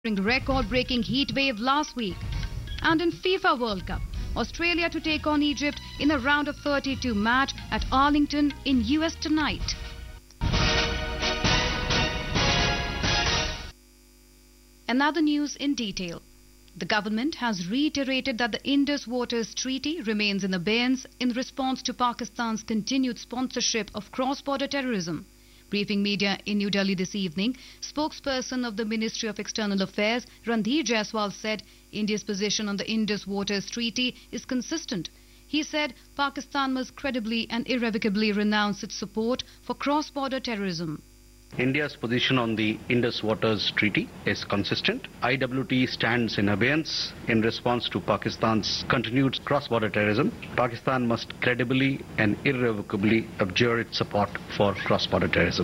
during the record-breaking heat wave last week. And in FIFA World Cup, Australia to take on Egypt in a round of 32 match at Arlington in US tonight. Another news in detail. The government has reiterated that the Indus Waters Treaty remains in abeyance in response to Pakistan's continued sponsorship of cross-border terrorism. Briefing media in New Delhi this evening, spokesperson of the Ministry of External Affairs, Randhir Jaiswal, said India's position on the Indus Waters Treaty is consistent. He said Pakistan must credibly and irrevocably renounce its support for cross-border terrorism. India's position on the Indus Waters Treaty is consistent. IWT stands in abeyance in response to Pakistan's continued cross-border terrorism. Pakistan must credibly and irrevocably abjure its support for cross-border terrorism.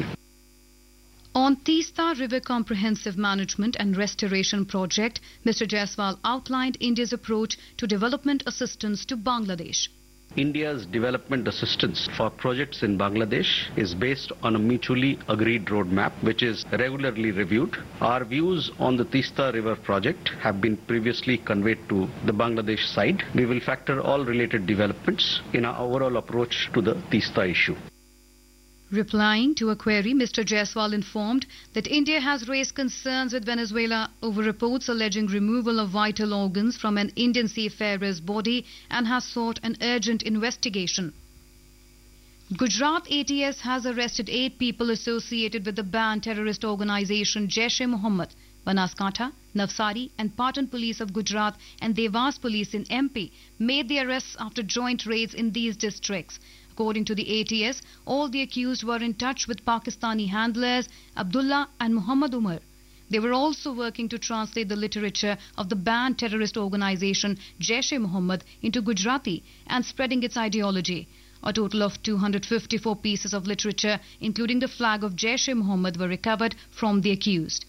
On Teesta River Comprehensive Management and Restoration Project, Mr. Jaiswal outlined India's approach to development assistance to Bangladesh. India's development assistance for projects in Bangladesh is based on a mutually agreed roadmap which is regularly reviewed. Our views on the Teesta River project have been previously conveyed to the Bangladesh side. We will factor all related developments in our overall approach to the Teesta issue. Replying to a query, Mr. Jaiswal informed that India has raised concerns with Venezuela over reports alleging removal of vital organs from an Indian seafarer's body and has sought an urgent investigation. Gujarat ATS has arrested 8 people associated with the banned terrorist organization Jaish-e-Mohammed. Banaskantha, Navsari and Patan Police of Gujarat and Devas Police in MP made the arrests after joint raids in these districts. According to the ATS, all the accused were in touch with Pakistani handlers Abdullah and Muhammad Umar. They were also working to translate the literature of the banned terrorist organization Jaish-e-Mohammed into Gujarati and spreading its ideology. A total of 254 pieces of literature, including the flag of Jaish-e-Mohammed, were recovered from the accused.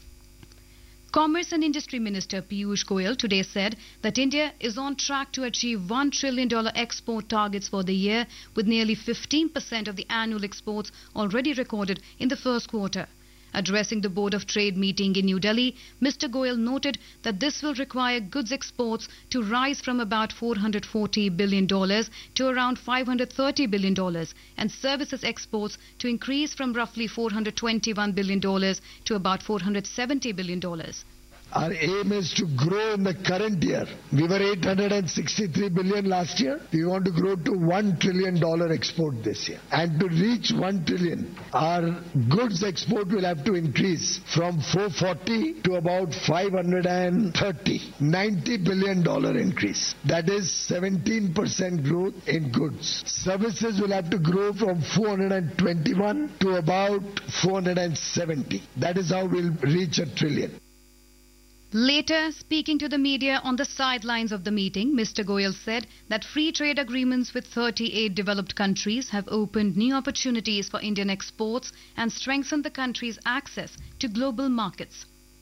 Commerce and Industry Minister Piyush Goyal today said that India is on track to achieve $1 trillion export targets for the year, with nearly 15% of the annual exports already recorded in the first quarter. Addressing the Board of Trade meeting in New Delhi, Mr. Goyal noted that this will require goods exports to rise from about $440 billion to around $530 billion and services exports to increase from roughly $421 billion to about $470 billion. Our aim is to grow in the current year. We were 863 billion last year. We want to grow to $1 trillion export this year. And to reach 1 trillion, our goods export will have to increase from 440 to about 530. $90 billion increase. That is 17% growth in goods. Services will have to grow from 421 to about 470. That is how we'll reach $1 trillion. Later, speaking to the media on the sidelines of the meeting, Mr. Goyal said that free trade agreements with 38 developed countries have opened new opportunities for Indian exports and strengthened the country's access to global markets.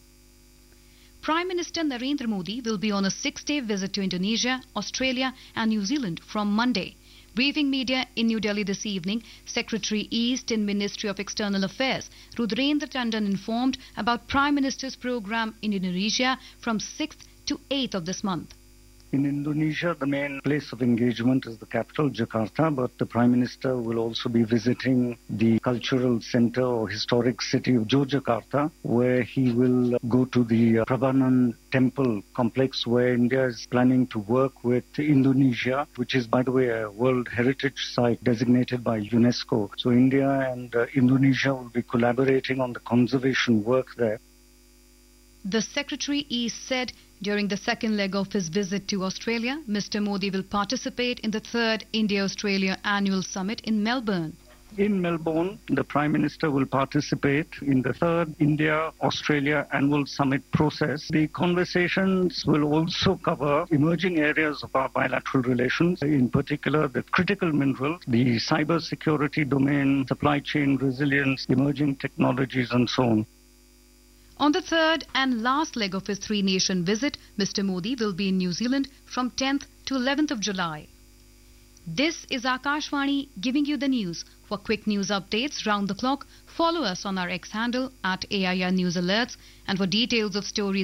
Prime Minister Narendra Modi will be on a 6-day visit to Indonesia, Australia and New Zealand from Monday. Briefing media in New Delhi this evening, Secretary East in Ministry of External Affairs, Rudrendra Tandon, informed about Prime Minister's program in Indonesia from 6th to 8th of this month. In Indonesia, the main place of engagement is the capital, Jakarta, but the Prime Minister will also be visiting the cultural center or historic city of Yogyakarta, where he will go to the Prambanan Temple complex, where India is planning to work with Indonesia, which is, by the way, a World Heritage Site designated by UNESCO. So India and Indonesia will be collaborating on the conservation work there. The Secretary East said during the second leg of his visit to Australia, Mr. Modi will participate in the 3rd India-Australia Annual Summit in Melbourne. In Melbourne, the Prime Minister will participate in the 3rd India-Australia Annual Summit process. The conversations will also cover emerging areas of our bilateral relations, in particular the critical minerals, the cyber security domain, supply chain resilience, emerging technologies and so on. On the 3rd and last leg of his 3-nation visit, Mr. Modi will be in New Zealand from 10th to 11th of July. This is Akashvani giving you the news For quick news updates round the clock, follow us on our X handle at AIR News Alerts, and for details of stories